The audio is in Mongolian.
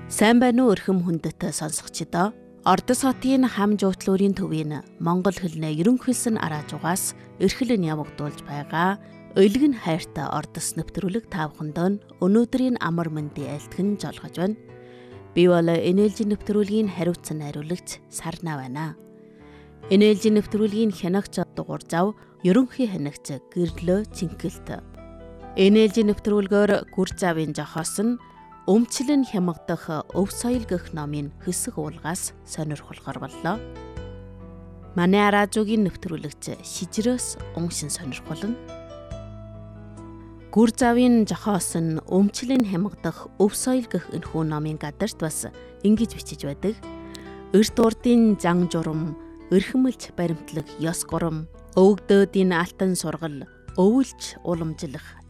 Сайн байна уу өрхөм хүндэт сонсогчдоо. Ордос хотын хам жуутлуурын төвийн Монгол хэлний ерөнхийлсөн араажуугаас эрхлэн явагдуулж байгаа Өйлгөн хайртай ордос нэвтрүүлэг та бүхэндээ өнөөдрийн амар мэндийн айлтган жолгож байна. Би бол энээлжийн нэвтрүүлгийн хариуцсан найруулагч Сарна байна. Энээлжийн нэвтрүүлгийн хянагч дугуйр зав ерөнхий хянагч Гэрлөө Цэнгэлт. Энээлжийн нэвтрүүлгээр гүр завын жохоос нь өмчлөн хямгадах өв соёл гэх номын хэсэг уулгаас сонирхолгоор боллоо. Манай араажуугийн нэвтрүүлэгч шижрөөс уншин сонирхолно. Гүр завын жохоос нь өмчлөн хямгадах өв соёл гэх энэхүү номын гадарт бас ингэж бичиж байдаг. Эрт урдын зан журам, эрхэмлж баримтлаг ёс гурам, өвгдөөдийн алтан сургал, өвөлж уламжлах